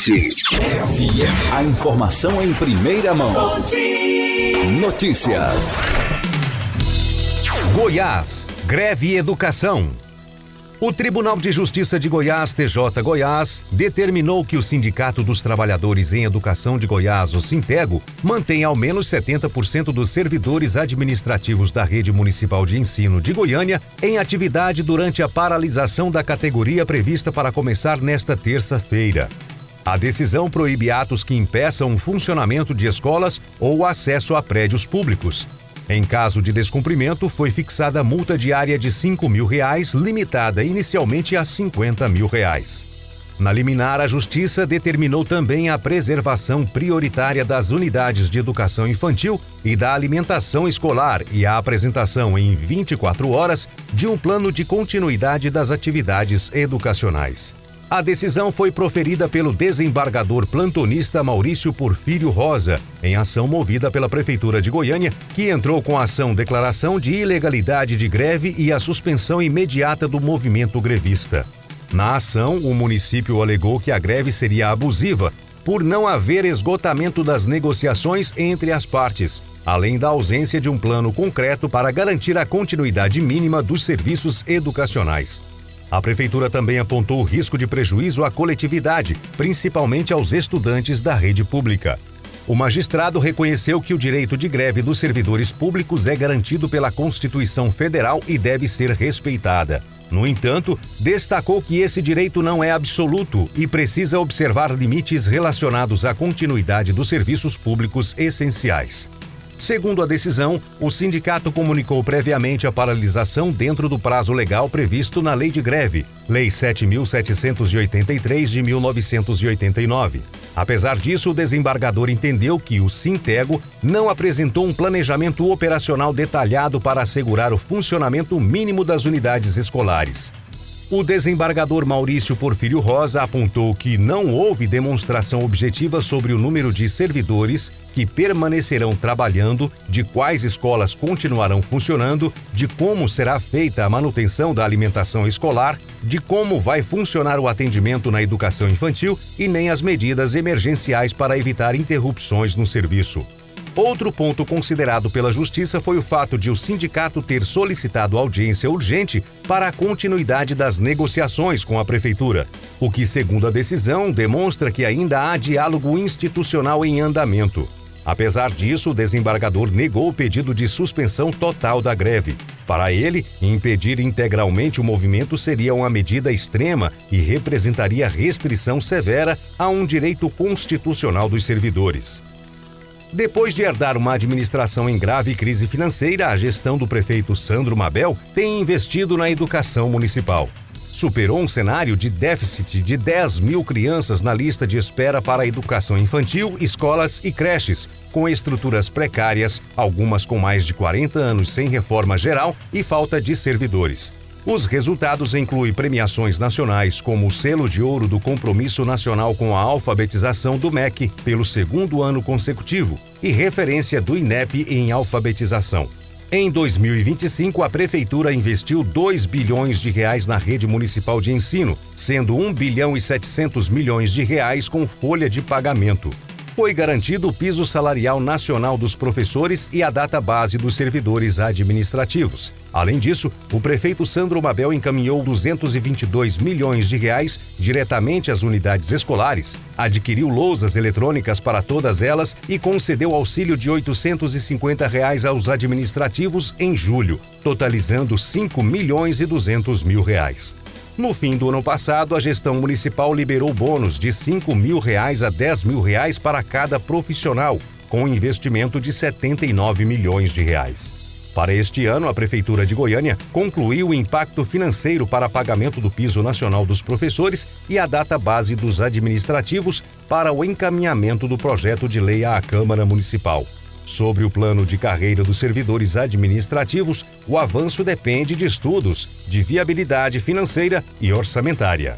Fonte FM. A informação em primeira mão. Notícias. Goiás, greve educação. O Tribunal de Justiça de Goiás, TJ Goiás, determinou que o Sindicato dos Trabalhadores em Educação de Goiás, o Sintego, mantém ao menos 70% dos servidores administrativos da Rede Municipal de Ensino de Goiânia em atividade durante a paralisação da categoria prevista para começar nesta terça-feira. A decisão proíbe atos que impeçam o funcionamento de escolas ou acesso a prédios públicos. Em caso de descumprimento, foi fixada multa diária de R$5.000, limitada inicialmente a R$50.000. Na liminar, a Justiça determinou também a preservação prioritária das unidades de educação infantil e da alimentação escolar e a apresentação em 24 horas de um plano de continuidade das atividades educacionais. A decisão foi proferida pelo desembargador plantonista Maurício Porfírio Rosa, em ação movida pela Prefeitura de Goiânia, que entrou com a ação declaração de ilegalidade de greve e a suspensão imediata do movimento grevista. Na ação, o município alegou que a greve seria abusiva, por não haver esgotamento das negociações entre as partes, além da ausência de um plano concreto para garantir a continuidade mínima dos serviços educacionais. A Prefeitura também apontou o risco de prejuízo à coletividade, principalmente aos estudantes da rede pública. O magistrado reconheceu que o direito de greve dos servidores públicos é garantido pela Constituição Federal e deve ser respeitada. No entanto, destacou que esse direito não é absoluto e precisa observar limites relacionados à continuidade dos serviços públicos essenciais. Segundo a decisão, o sindicato comunicou previamente a paralisação dentro do prazo legal previsto na Lei de Greve, Lei 7.783 de 1989. Apesar disso, o desembargador entendeu que o Sintego não apresentou um planejamento operacional detalhado para assegurar o funcionamento mínimo das unidades escolares. O desembargador Maurício Porfírio Rosa apontou que não houve demonstração objetiva sobre o número de servidores que permanecerão trabalhando, de quais escolas continuarão funcionando, de como será feita a manutenção da alimentação escolar, de como vai funcionar o atendimento na educação infantil e nem as medidas emergenciais para evitar interrupções no serviço. Outro ponto considerado pela Justiça foi o fato de o sindicato ter solicitado audiência urgente para a continuidade das negociações com a Prefeitura, o que, segundo a decisão, demonstra que ainda há diálogo institucional em andamento. Apesar disso, o desembargador negou o pedido de suspensão total da greve. Para ele, impedir integralmente o movimento seria uma medida extrema e representaria restrição severa a um direito constitucional dos servidores. Depois de herdar uma administração em grave crise financeira, a gestão do prefeito Sandro Mabel tem investido na educação municipal. Superou um cenário de déficit de 10.000 crianças na lista de espera para a educação infantil, escolas e creches, com estruturas precárias, algumas com mais de 40 anos sem reforma geral e falta de servidores. Os resultados incluem premiações nacionais, como o Selo de Ouro do Compromisso Nacional com a Alfabetização do MEC, pelo segundo ano consecutivo, e referência do INEP em alfabetização. Em 2025, a Prefeitura investiu R$2 bilhões na rede municipal de ensino, sendo R$1,7 bilhão com folha de pagamento. Foi garantido o piso salarial nacional dos professores e a data base dos servidores administrativos. Além disso, o prefeito Sandro Mabel encaminhou R$222 milhões diretamente às unidades escolares, adquiriu lousas eletrônicas para todas elas e concedeu auxílio de R$850 aos administrativos em julho, totalizando R$5.200.000. No fim do ano passado, a gestão municipal liberou bônus de R$5.000 a R$10.000 para cada profissional, com investimento de R$79 milhões. Para este ano, a Prefeitura de Goiânia concluiu o impacto financeiro para pagamento do piso nacional dos professores e a data base dos administrativos para o encaminhamento do projeto de lei à Câmara Municipal. Sobre o plano de carreira dos servidores administrativos, o avanço depende de estudos de viabilidade financeira e orçamentária.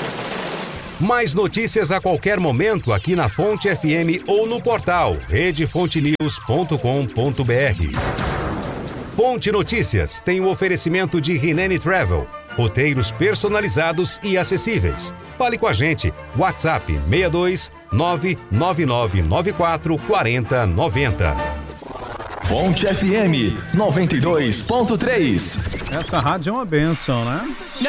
Mais notícias a qualquer momento aqui na Fonte FM ou no portal redefontenews.com.br. Fonte Notícias tem o oferecimento de Rinene Travel. Roteiros personalizados e acessíveis. Fale com a gente. WhatsApp 62 99994 4090. Fonte FM 92.3. Essa rádio é uma bênção, né?